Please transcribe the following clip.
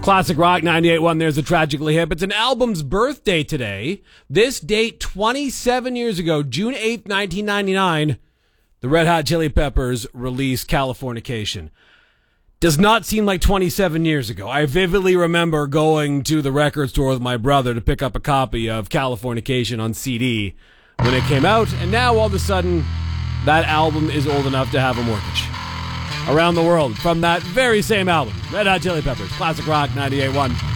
Classic Rock 98.1, there's the Tragically Hip. It's an album's birthday today. This date, 27 years ago, June 8th, 1999, the Red Hot Chili Peppers released Californication. Does not seem like 27 years ago. I vividly remember going to the record store with my brother to pick up a copy of Californication on CD when it came out, and now all of a sudden, that album is old enough to have a mortgage. Around the world from that very same album, Red Hot Chili Peppers, Classic Rock 98.1.